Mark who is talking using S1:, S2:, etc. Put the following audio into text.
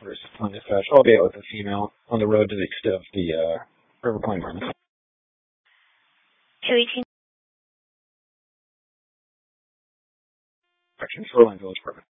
S1: versus on dispatch. I'll be out with a female on the road to the extent of the River Point Pharmacy.
S2: 218.
S1: Shoreline Village Apartment.